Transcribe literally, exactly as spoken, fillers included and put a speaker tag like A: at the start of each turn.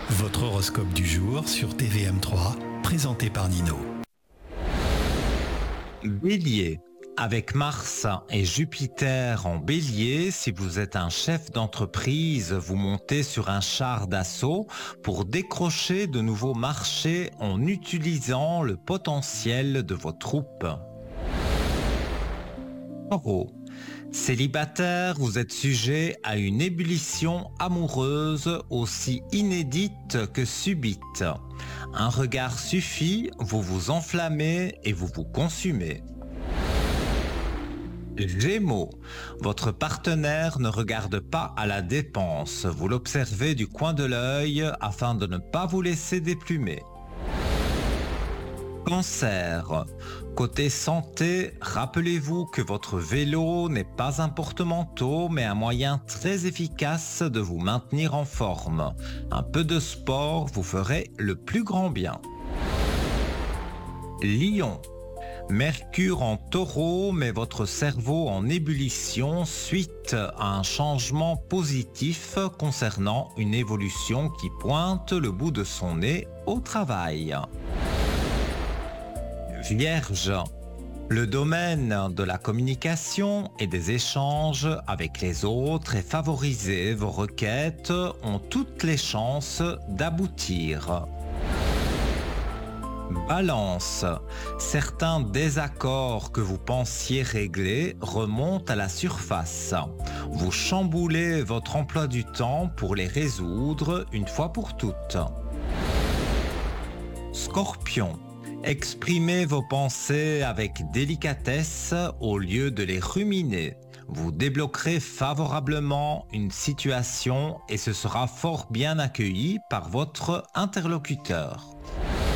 A: Votre horoscope du jour sur T V M trois, présenté par Nino.
B: Bélier. Avec Mars et Jupiter en Bélier, si vous êtes un chef d'entreprise, vous montez sur un char d'assaut pour décrocher de nouveaux marchés en utilisant le potentiel de vos troupes. Taureau. Célibataire, vous êtes sujet à une ébullition amoureuse aussi inédite que subite. Un regard suffit, vous vous enflammez et vous vous consumez. Gémeaux. Votre partenaire ne regarde pas à la dépense. Vous l'observez du coin de l'œil afin de ne pas vous laisser déplumer. Cancer. Côté santé, rappelez-vous que votre vélo n'est pas un porte-manteau, mais un moyen très efficace de vous maintenir en forme. Un peu de sport vous ferait le plus grand bien. Lion. Mercure en Taureau met votre cerveau en ébullition suite à un changement positif concernant une évolution qui pointe le bout de son nez au travail. Vierge. Le domaine de la communication et des échanges avec les autres est favorisé. Vos requêtes ont toutes les chances d'aboutir. Balance. Certains désaccords que vous pensiez régler remontent à la surface. Vous chamboulez votre emploi du temps pour les résoudre une fois pour toutes. Scorpion. Exprimez vos pensées avec délicatesse au lieu de les ruminer. Vous débloquerez favorablement une situation et ce sera fort bien accueilli par votre interlocuteur.